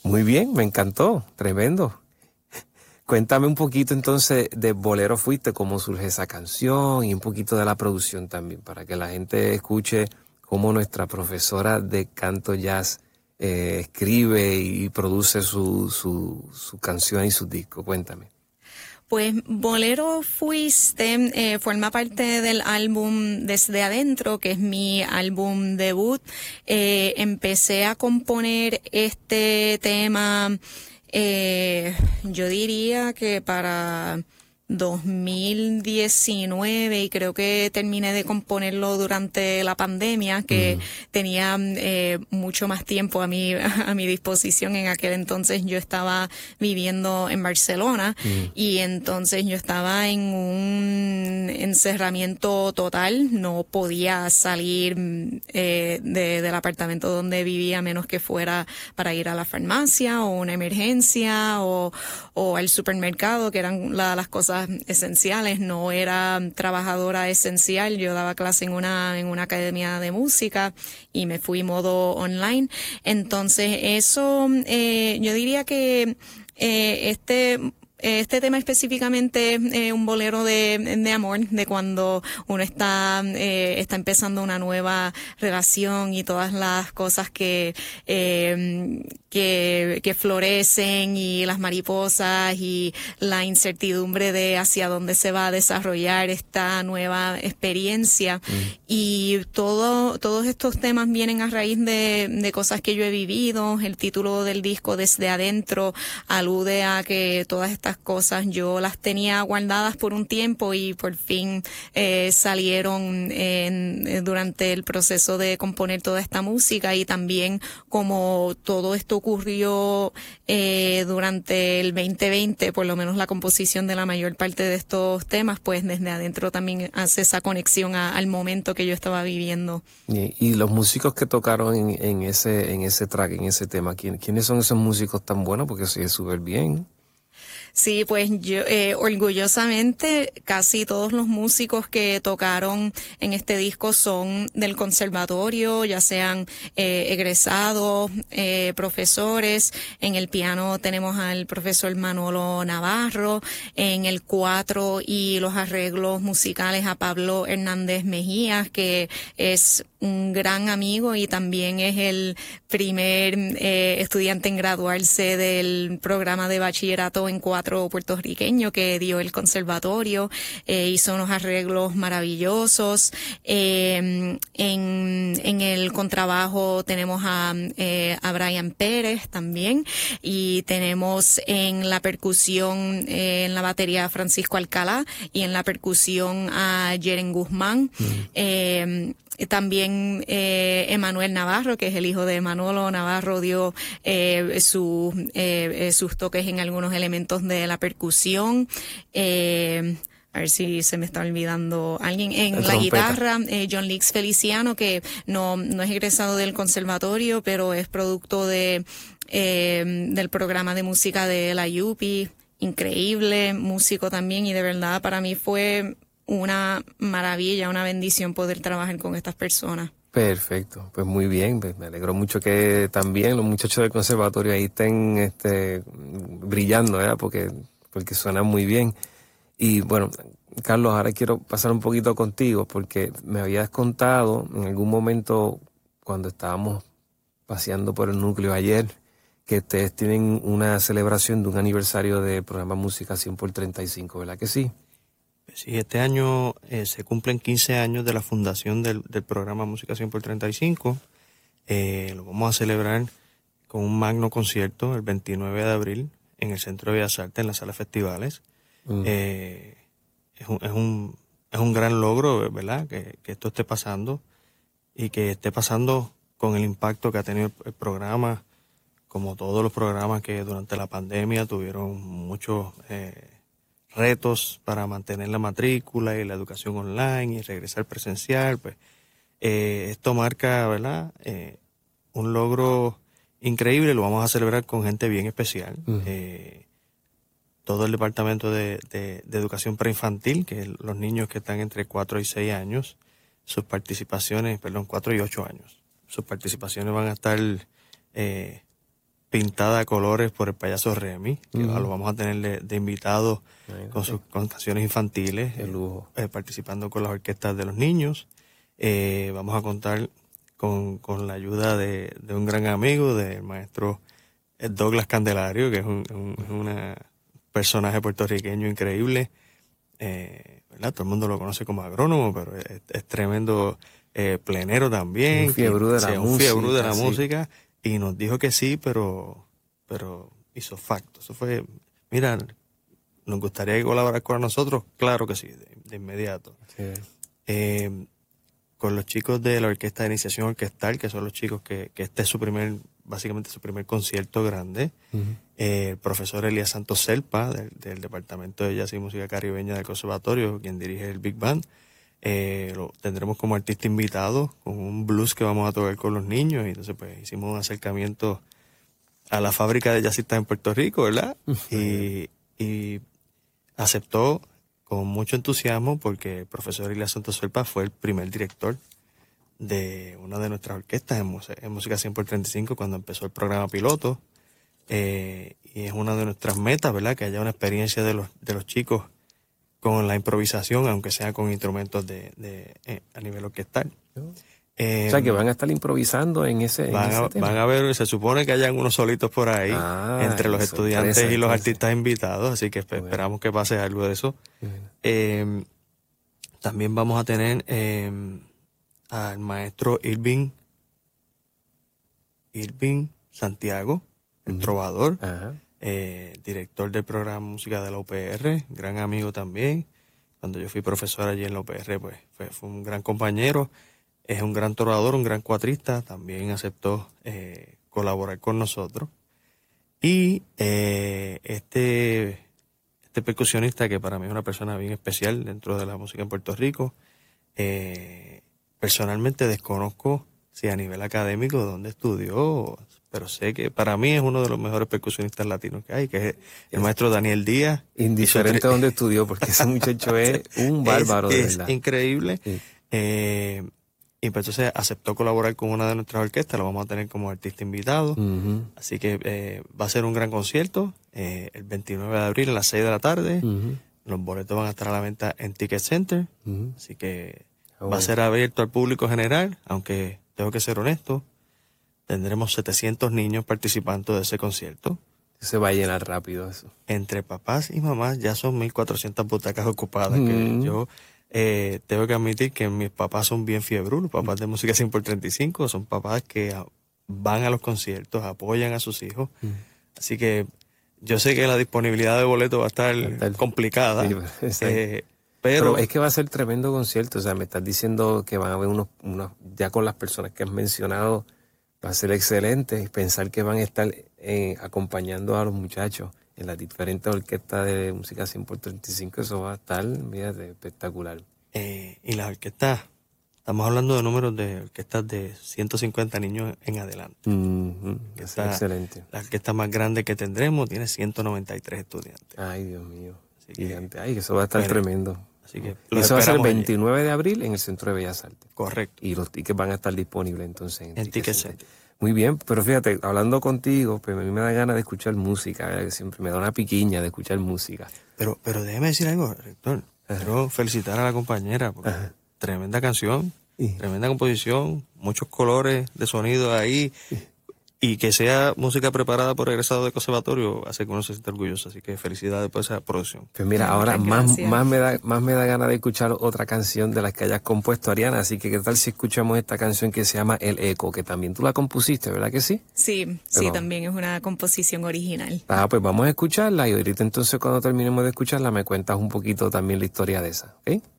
Muy bien, me encantó, tremendo. Cuéntame un poquito entonces de Bolero Fuiste, cómo surge esa canción y un poquito de la producción también, para que la gente escuche cómo nuestra profesora de canto jazz escribe y produce su canción y su disco. Cuéntame. Pues Bolero Fuiste forma parte del álbum Desde Adentro, que es mi álbum debut. Empecé a componer este tema, yo diría que para 2019, y creo que terminé de componerlo durante la pandemia, que tenía mucho más tiempo a mi disposición. En aquel entonces yo estaba viviendo en Barcelona y entonces yo estaba en un encerramiento total, no podía salir del apartamento donde vivía, a menos que fuera para ir a la farmacia o una emergencia o al supermercado, que eran las cosas esenciales. No era trabajadora esencial. Yo daba clase en una academia de música y me fui modo online. Entonces eso, yo diría que este tema específicamente es un bolero de amor, de cuando uno está empezando una nueva relación y todas las cosas que florecen, y las mariposas y la incertidumbre de hacia dónde se va a desarrollar esta nueva experiencia. Y todos estos temas vienen a raíz de cosas que yo he vivido. El título del disco, Desde Adentro, alude a que todas estas cosas yo las tenía guardadas por un tiempo y por fin salieron durante el proceso de componer toda esta música. Y también como todo esto ocurrió durante el 2020, por lo menos la composición de la mayor parte de estos temas, pues Desde Adentro también hace esa conexión al momento que yo estaba viviendo. Y los músicos que tocaron en ese track, en ese tema, ¿quiénes son esos músicos tan buenos? Porque se oye súper bien. Sí, pues yo orgullosamente casi todos los músicos que tocaron en este disco son del conservatorio, ya sean egresados, profesores. En el piano tenemos al profesor Manolo Navarro, en el cuatro y los arreglos musicales a Pablo Hernández Mejías, que es un gran amigo y también es el primer estudiante en graduarse del programa de bachillerato en cuatro puertorriqueño que dio el conservatorio. Hizo unos arreglos maravillosos. En el contrabajo tenemos a Brian Pérez también, y tenemos en la percusión, en la batería, a Francisco Alcalá, y en la percusión a Jeren Guzmán. También Emanuel Navarro, que es el hijo de Manolo Navarro, dio sus toques en algunos elementos de la percusión. A ver si se me está olvidando alguien. En la guitarra, John Lix Feliciano, que no es egresado del conservatorio, pero es producto del programa de música de la UPI. Increíble músico también, y de verdad para mí fue una maravilla, una bendición poder trabajar con estas personas. Perfecto, pues muy bien, pues me alegro mucho que también los muchachos del conservatorio ahí estén brillando, ¿verdad? Porque suenan muy bien. Y bueno, Carlos, ahora quiero pasar un poquito contigo, porque me habías contado en algún momento cuando estábamos paseando por el núcleo ayer, que ustedes tienen una celebración de un aniversario de programa Música 100 por 35, ¿verdad que sí? Sí, este año se cumplen 15 años de la fundación del programa Música 100 por 35. Lo vamos a celebrar con un magno concierto el 29 de abril en el Centro de Bellas Artes, en la Sala de Festivales. Es un gran logro, ¿verdad? Que esto esté pasando, y que esté pasando con el impacto que ha tenido el programa, como todos los programas que durante la pandemia tuvieron muchos retos para mantener la matrícula y la educación online y regresar presencial. Pues esto marca, ¿verdad? Un logro increíble. Lo vamos a celebrar con gente bien especial. Todo el departamento de educación preinfantil, que es los niños que están entre 4 y 6 años, 4 y 8 años. Sus participaciones van a estar pintada a colores por el payaso Remy, que lo vamos a tener de invitado con canciones infantiles, el lujo. Participando con las orquestas de los niños. Vamos a contar con la ayuda de un gran amigo, del maestro Douglas Candelario, que es un personaje puertorriqueño increíble. ¿Verdad? Todo el mundo lo conoce como agrónomo, pero es tremendo plenero también. Un fiebrú de la música. Y nos dijo que sí, pero hizo facto. Eso fue, mira, nos gustaría colaborar con nosotros, claro que sí, de inmediato. Sí. Con los chicos de la Orquesta de Iniciación Orquestal, que son los chicos que este es básicamente su primer concierto grande. El profesor Elías Santos Selpa, del Departamento de Jazz y Música Caribeña del Conservatorio, quien dirige el Big Band. Lo tendremos como artista invitado con un blues que vamos a tocar con los niños. Y entonces pues hicimos un acercamiento a la fábrica de jazzistas en Puerto Rico, ¿verdad? Y aceptó con mucho entusiasmo, porque el profesor Elías Santos Selpa fue el primer director de una de nuestras orquestas en Música 100x35 cuando empezó el programa piloto. Y es una de nuestras metas, ¿verdad? Que haya una experiencia de los chicos con la improvisación, aunque sea con instrumentos a nivel orquestal. O sea, que van a estar improvisando en ese tema. Van a ver, se supone que hayan unos solitos por ahí, entre los estudiantes y los artistas invitados, así que esperamos que pase algo de eso. También vamos a tener al maestro Irving Santiago, el trovador, director del programa Música de la UPR, gran amigo también. Cuando yo fui profesor allí en la UPR, pues fue un gran compañero. Es un gran trovador, un gran cuatrista, también aceptó colaborar con nosotros. Y este percusionista, que para mí es una persona bien especial dentro de la música en Puerto Rico, personalmente desconozco si a nivel académico dónde estudió, pero sé que para mí es uno de los mejores percusionistas latinos que hay, que es el maestro Daniel Díaz. Indiferente a dónde estudió, porque ese muchacho es un bárbaro, de verdad. Es increíble. Sí. Y pues entonces aceptó colaborar con una de nuestras orquestas, lo vamos a tener como artista invitado. Así que va a ser un gran concierto el 29 de abril a las 6 de la tarde. Los boletos van a estar a la venta en Ticket Center. Así que va a ser abierto al público general, aunque tengo que ser honesto, tendremos 700 niños participando de ese concierto. Se va a llenar rápido eso. Entre papás y mamás ya son 1.400 butacas ocupadas, que yo... tengo que admitir que mis papás son bien fiebrudos, los papás de Música 100x35, son papás que van a los conciertos, apoyan a sus hijos. Así que yo sé que la disponibilidad de boletos va a estar complicada. Sí, pero es que va a ser tremendo concierto. O sea, me estás diciendo que van a haber unos ya con las personas que has mencionado, va a ser excelente. Y pensar que van a estar acompañando a los muchachos en las diferentes orquestas de Música 100x35, eso va a estar, fíjate, espectacular. Y las orquestas, estamos hablando de números de orquestas de 150 niños en adelante. Es excelente. La orquesta más grande que tendremos tiene 193 estudiantes. Ay, Dios mío. Gigante. Ay, eso va a estar tremendo. Así que eso va a ser el 29 de abril en el Centro de Bellas Artes. Correcto. Y los tickets van a estar disponibles entonces en Ticket Center. Muy bien, pero fíjate, hablando contigo, pues a mí me da ganas de escuchar música, ¿verdad? Que siempre me da una piquiña de escuchar música. Pero déjeme decir algo, rector. Quiero felicitar a la compañera, porque tremenda canción, tremenda composición, muchos colores de sonido ahí, y que sea música preparada por egresados de conservatorio hace que uno se sienta orgulloso. Así que felicidades por esa producción. Pues mira, ahora más me da ganas de escuchar otra canción de las que hayas compuesto, Ariana. Así que qué tal si escuchamos esta canción que se llama El Eco, que también tú la compusiste, ¿verdad que sí? Sí, también es una composición original. Pues vamos a escucharla y ahorita entonces cuando terminemos de escucharla me cuentas un poquito también la historia de esa, ¿ok?